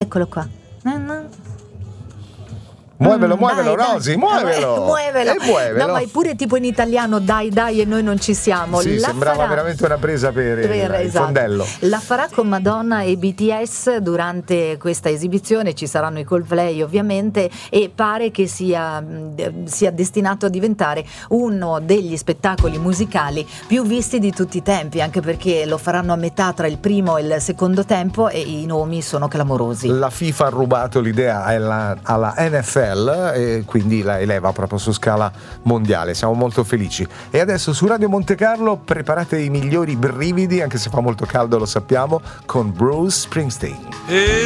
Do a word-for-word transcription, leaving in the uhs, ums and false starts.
eccolo qua. Muovelo, Mm, muovelo, dai, Rosy, dai. muovelo. Eh, muovelo. E muovelo. No, ma è pure tipo in italiano, dai, dai, e noi non ci siamo. Sì, La sembrava farà- veramente una presa per, per- il, il esatto. fondello. La farà con Madonna e B T S durante questa esibizione, ci saranno i Coldplay ovviamente, e pare che sia, mh, sia destinato a diventare uno degli spettacoli musicali più visti di tutti i tempi, anche perché lo faranno a metà tra il primo e il secondo tempo e i nomi sono clamorosi. La FIFA ha rubato l'idea alla, alla N F L e quindi la eleva proprio su scala mondiale. Siamo molto felici. E adesso su Radio Monte Carlo preparate i migliori brividi, anche se fa molto caldo, lo sappiamo, con Bruce Springsteen.